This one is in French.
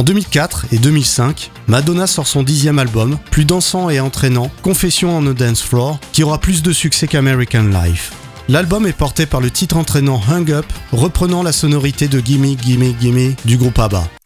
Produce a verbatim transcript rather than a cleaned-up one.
En deux mille quatre et deux mille cinq, Madonna sort son dixième album, plus dansant et entraînant, Confession on a Dance Floor, qui aura plus de succès qu'American Life. L'album est porté par le titre entraînant Hung Up, reprenant la sonorité de Gimme Gimme Gimme du groupe ABBA.